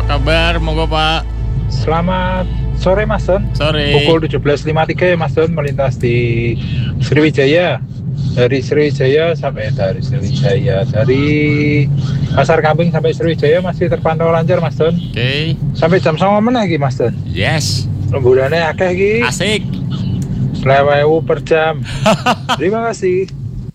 kabar? Monggo Pak. Selamat sore Mas Don. Sore. Pukul 17.53 ya Mas Don, melintas di Sriwijaya. Dari Pasar Kambing sampai Sriwijaya masih terpantau lancar Mas Don. Oke. Sampai jam 09.00 meneh iki Mas Don. Yes. Rembulannya akeh iki. Asik. 20.000 per jam. Terima kasih.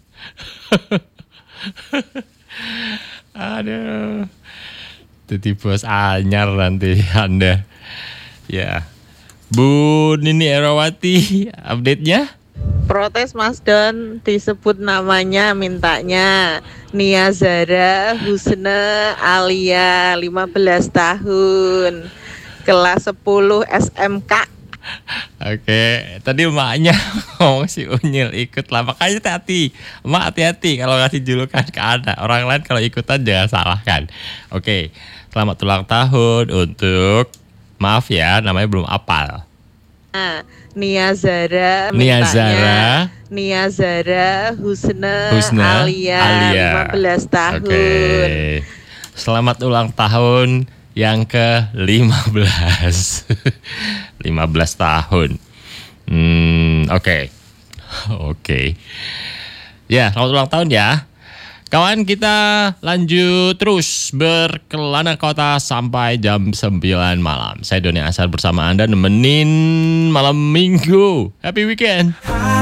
Aduh. Jadi bos anyar nanti Anda. Ya. Bu Nini Erawati, update-nya? Protes Mas Don, disebut namanya, mintanya Nia Zara Husna Alia, 15 tahun, kelas 10 SMK. Oke, tadi emaknya ngomong si Unyil ikut lah, makanya hati-hati. Emak hati-hati kalau ngasih julukan ke anak. Orang lain kalau ikutan jangan salahkan. Oke, selamat ulang tahun untuk, maaf ya, namanya belum apal. Nia Zara, Nia Zara Husna Alia, 15 tahun. Oke. Selamat ulang tahun yang ke-15. 15 tahun. Oke. Ya, selamat ulang tahun ya. Kawan, kita lanjut terus berkelana kota sampai jam 9 malam. Saya Doni Asar bersama Anda nemenin malam minggu. Happy weekend.